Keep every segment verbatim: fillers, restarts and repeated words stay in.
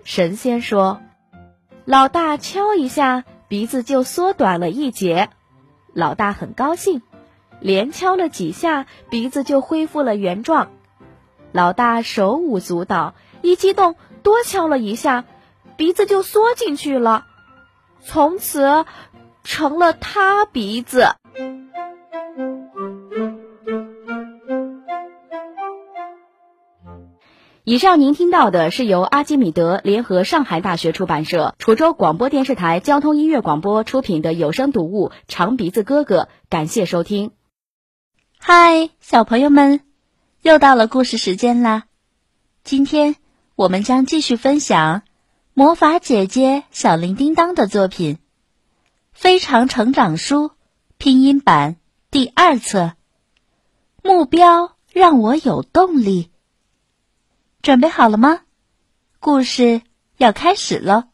神仙说，老大敲一下，鼻子就缩短了一截。老大很高兴，连敲了几下，鼻子就恢复了原状。老大手舞足蹈，一激动多敲了一下，鼻子就缩进去了，从此成了塌鼻子。 以上您听到的是由阿基米德联合上海大学出版社、滁州广播电视台交通音乐广播出品的有声读物《长鼻子哥哥》，感谢收听。 嗨，小朋友们，又到了故事时间啦！今天我们将继续分享魔法姐姐小铃叮当的作品《非常成长书》拼音版第二册，目标让我有动力。准备好了吗？故事要开始了。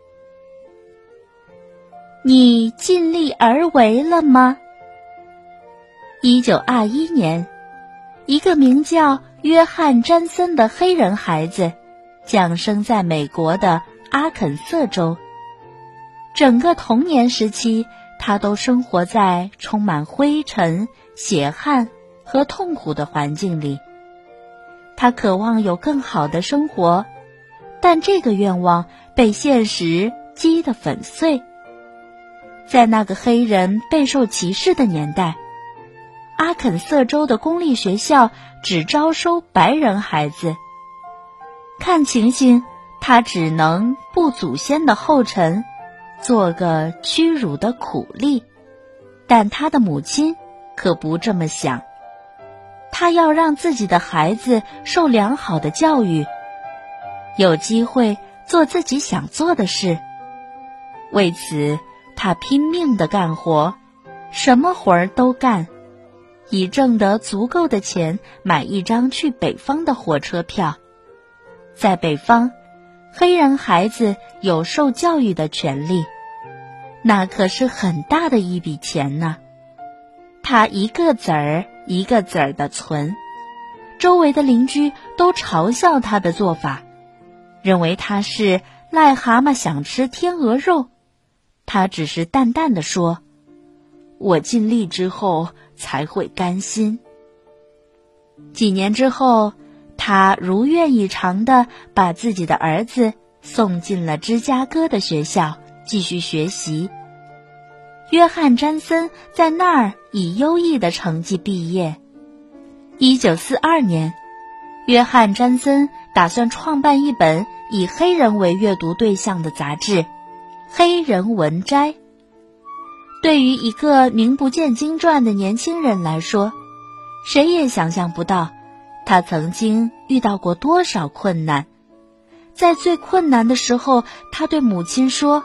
你尽力而为了吗？一九二一年，一个名叫约翰·詹森的黑人孩子降生在美国的阿肯色州。整个童年时期，他都生活在充满灰尘、血汗和痛苦的环境里。他渴望有更好的生活，但这个愿望被现实击得粉碎。在那个黑人备受歧视的年代，阿肯色州的公立学校只招收白人孩子。看情形，他只能步祖先的后尘，做个屈辱的苦力。但他的母亲可不这么想。他要让自己的孩子受良好的教育，有机会做自己想做的事。为此，他拼命地干活，什么活儿都干，以挣得足够的钱买一张去北方的火车票。在北方，黑人孩子有受教育的权利，那可是很大的一笔钱呢。他一个子儿一个子儿地存，周围的邻居都嘲笑他的做法，认为他是癞蛤蟆想吃天鹅肉。他只是淡淡地说，我尽力之后才会甘心。几年之后，他如愿以偿地把自己的儿子送进了芝加哥的学校继续学习。约翰·詹森在那儿以优异的成绩毕业。一九四二年，约翰·詹森打算创办一本以黑人为阅读对象的杂志《黑人文摘》。对于一个名不见经传的年轻人来说，谁也想象不到他曾经遇到过多少困难。在最困难的时候，他对母亲说，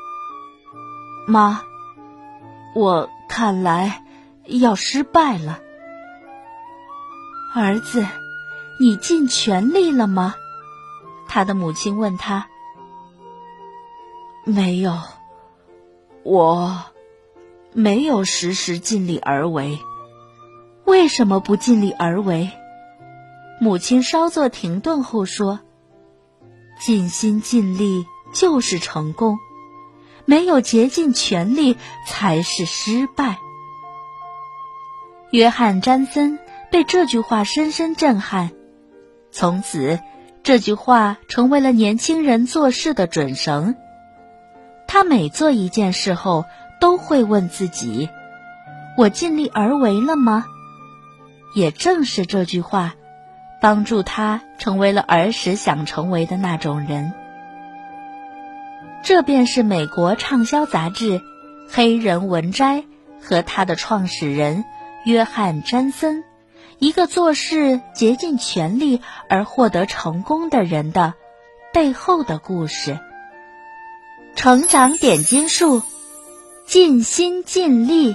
妈，我看来要失败了。儿子，你尽全力了吗？他的母亲问他。没有，我没有时时尽力而为。为什么不尽力而为？母亲稍作停顿后说，尽心尽力就是成功，没有竭尽全力才是失败。约翰·詹森被这句话深深震撼，从此这句话成为了年轻人做事的准绳。他每做一件事后都会问自己，我尽力而为了吗？也正是这句话帮助他成为了儿时想成为的那种人。这便是美国畅销杂志《黑人文摘》和他的创始人约翰·詹森，一个做事竭尽全力而获得成功的人的背后的故事。成长点睛术，尽心尽力。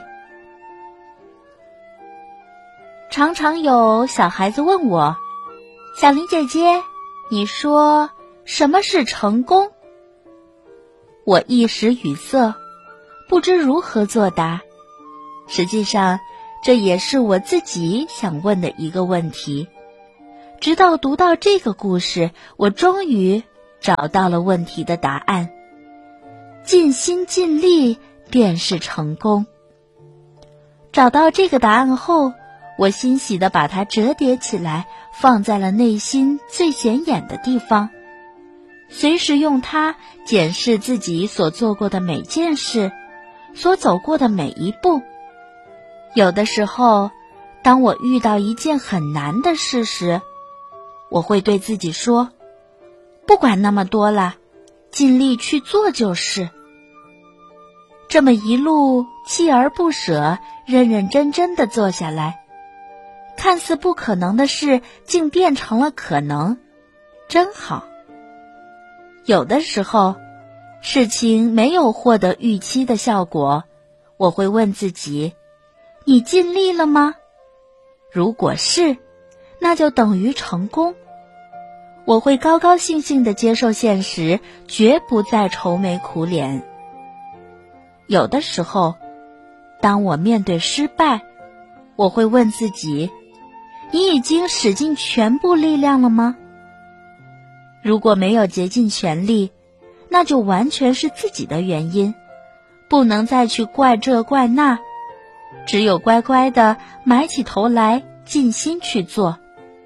常常有小孩子问我，小林姐姐，你说什么是成功？我一时语塞，不知如何作答。实际上，这也是我自己想问的一个问题。直到读到这个故事，我终于找到了问题的答案。尽心尽力便是成功。找到这个答案后，我欣喜地把它折叠起来，放在了内心最显眼的地方，随时用它检视自己所做过的每件事，所走过的每一步。有的时候，当我遇到一件很难的事时，我会对自己说，不管那么多了，尽力去做就是。这么一路锲而不舍，认认真真地做下来，看似不可能的事竟变成了可能，真好。有的时候，事情没有获得预期的效果，我会问自己，你尽力了吗？如果是，那就等于成功。我会高高兴兴地接受现实，绝不再愁眉苦脸。有的时候，当我面对失败，我会问自己，你已经使尽全部力量了吗？如果没有竭尽全力，那就完全是自己的原因，不能再去怪这怪那，只有乖乖地埋起头来，尽心去做。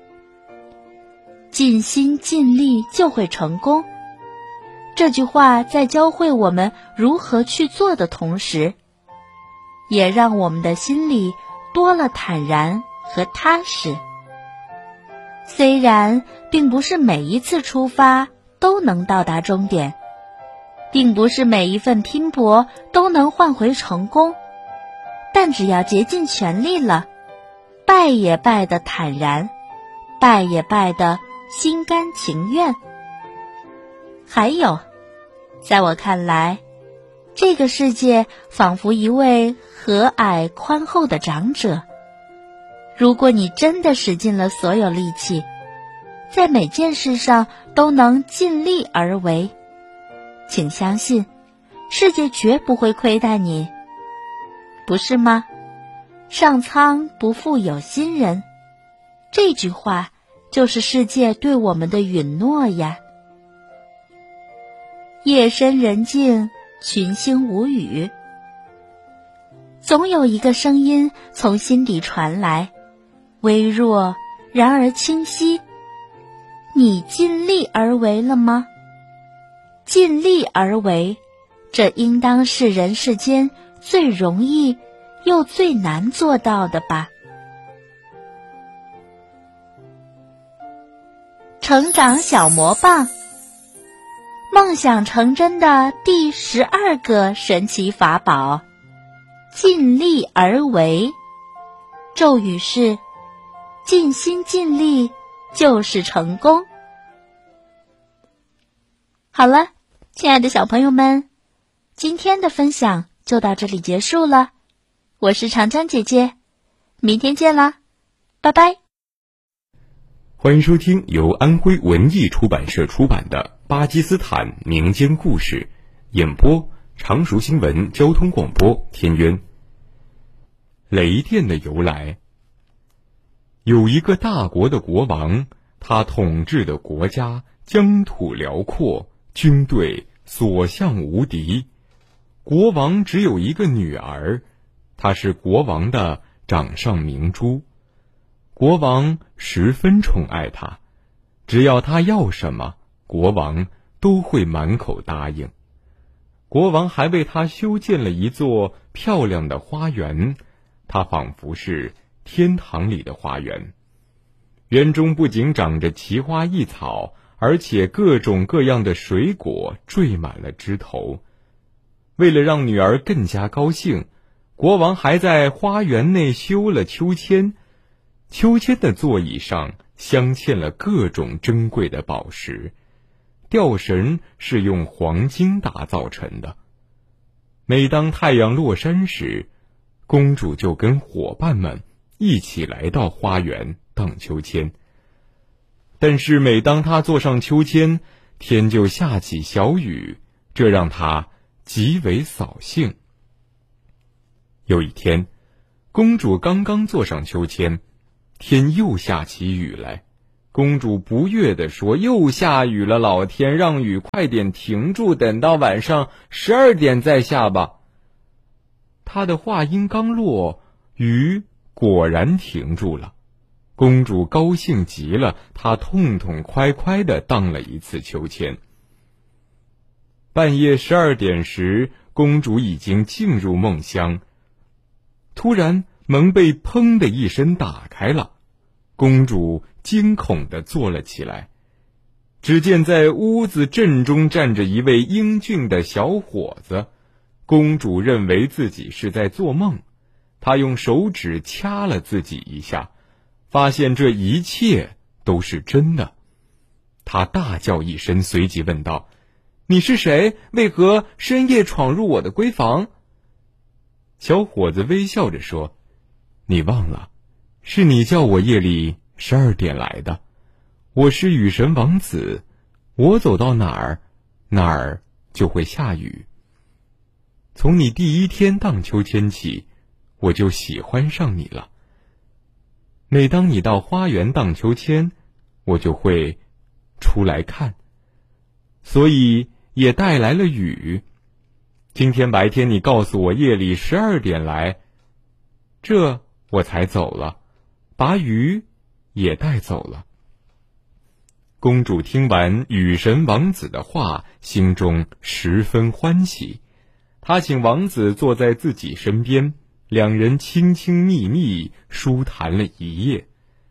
尽心尽力就会成功。这句话在教会我们如何去做的同时，也让我们的心里多了坦然和踏实。虽然并不是每一次出发都能到达终点，并不是每一份拼搏都能换回成功，但只要竭尽全力了，败也败得坦然，败也败得心甘情愿。还有，在我看来，这个世界仿佛一位和蔼宽厚的长者。如果你真的使尽了所有力气，在每件事上都能尽力而为，请相信，世界绝不会亏待你，不是吗？上苍不负有心人，这句话就是世界对我们的允诺呀。夜深人静，群星无语，总有一个声音从心底传来，微弱然而清晰。你尽力而为了吗？尽力而为，这应当是人世间最容易又最难做到的吧。成长小魔棒，梦想成真的第十二个神奇法宝，尽力而为。咒语是：尽心尽力就是成功。好了，亲爱的小朋友们，今天的分享就到这里结束了。我是长江姐姐，明天见啦，拜拜。 欢迎收听由安徽文艺出版社出版的《巴基斯坦民间故事》，演播常熟新闻交通广播天渊。雷电的由来。有一个大国的国王，他统治的国家疆土辽阔，军队所向无敌。国王只有一个女儿，她是国王的掌上明珠。国王十分宠爱她，只要她要什么，国王都会满口答应。国王还为她修建了一座漂亮的花园，它仿佛是天堂里的花园。园中不仅长着奇花异草，而且各种各样的水果缀满了枝头。为了让女儿更加高兴，国王还在花园内修了秋千。秋千的座椅上镶嵌了各种珍贵的宝石，吊绳是用黄金打造成的。每当太阳落山时，公主就跟伙伴们一起来到花园荡秋千。但是每当她坐上秋千，天就下起小雨，这让她极为扫兴。有一天，公主刚刚坐上秋千，天又下起雨来， 公主不悦地说：“又下雨了，老天，让雨快点停住，等到晚上十二点再下吧。”她的话音刚落，雨果然停住了。公主高兴极了，她痛痛快快地荡了一次秋千。半夜十二点时，公主已经进入梦乡。突然，门被砰的一声打开了，公主惊恐地坐了起来。只见在屋子正中站着一位英俊的小伙子。公主认为自己是在做梦，她用手指掐了自己一下，发现这一切都是真的。她大叫一声，随即问道：“你是谁？为何深夜闯入我的闺房？”小伙子微笑着说：“你忘了，是你叫我夜里十二点来的。我是雨神王子，我走到哪儿，哪儿就会下雨。从你第一天荡秋千起，我就喜欢上你了。每当你到花园荡秋千，我就会出来看，所以也带来了雨。今天白天你告诉我夜里十二点来，这我才走了，把雨也带走了。”公主听完雨神王子的话，心中十分欢喜。她请王子坐在自己身边，两人亲亲密密舒谈了一夜。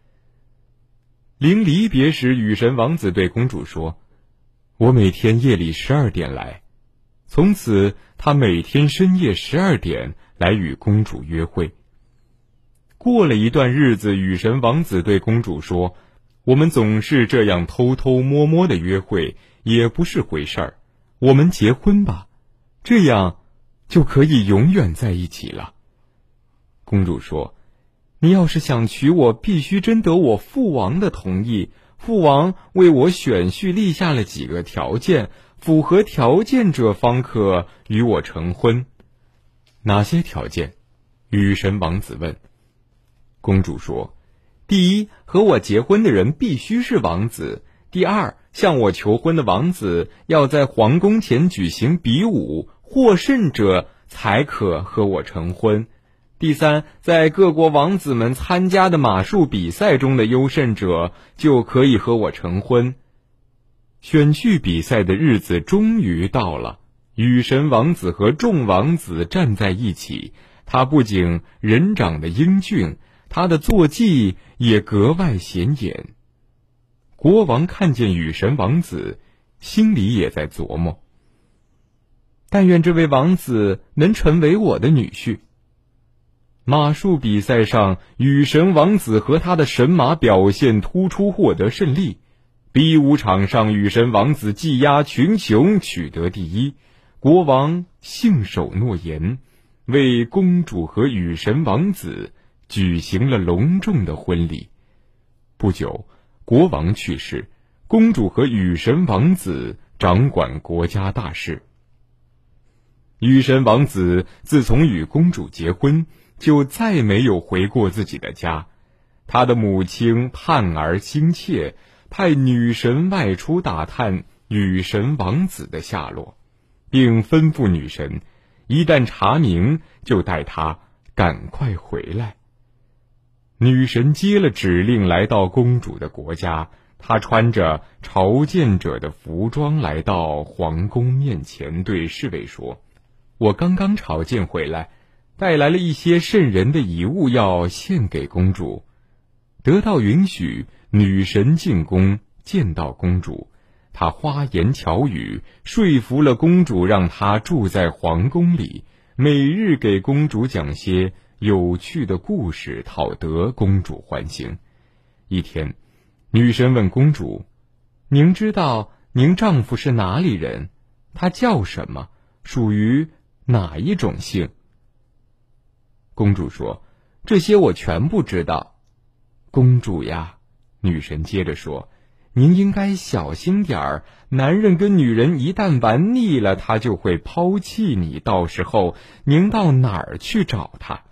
临离别时，雨神王子对公主说：“我每天夜里十二点来。”从此，他每天深夜十二点来与公主约会。过了一段日子，雨神王子对公主说：“我们总是这样偷偷摸摸的约会，也不是回事儿。我们结婚吧，这样就可以永远在一起了。”公主说：“你要是想娶我，必须征得我父王的同意。父王为我选婿立下了几个条件，符合条件者方可与我成婚。”“哪些条件？”雨神王子问。公主说：“第一，和我结婚的人必须是王子；第二，向我求婚的王子要在皇宫前举行比武，获胜者才可和我成婚；第三，在各国王子们参加的马术比赛中的优胜者就可以和我成婚。”选婿比赛的日子终于到了，雨神王子和众王子站在一起，他不仅人长得英俊，他的坐骑也格外显眼。国王看见雨神王子，心里也在琢磨：但愿这位王子能成为我的女婿。马术比赛上，雨神王子和他的神马表现突出，获得胜利。比武场上，雨神王子技压群雄，取得第一。国王信守诺言，为公主和雨神王子举行了隆重的婚礼。不久，国王去世，公主和雨神王子掌管国家大事。雨神王子自从与公主结婚，就再没有回过自己的家。他的母亲盼儿心切，派女神外出打探雨神王子的下落，并吩咐女神一旦查明，就带他赶快回来。女神接了指令，来到公主的国家。她穿着朝见者的服装来到皇宫面前，对侍卫说：“我刚刚朝见回来，带来了一些圣人的遗物要献给公主。”得到允许，女神进宫见到公主，她花言巧语说服了公主，让她住在皇宫里，每日给公主讲些有趣的故事，讨得公主欢心。一天，女神问公主：“您知道您丈夫是哪里人？他叫什么？属于哪一种姓？”公主说：“这些我全部知道。”“公主呀，”女神接着说，“您应该小心点儿，男人跟女人一旦玩腻了，他就会抛弃你，到时候您到哪儿去找他？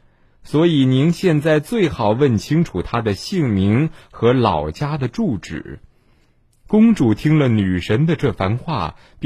所以您现在最好问清楚他的姓名和老家的住址。”公主听了女神的这番话，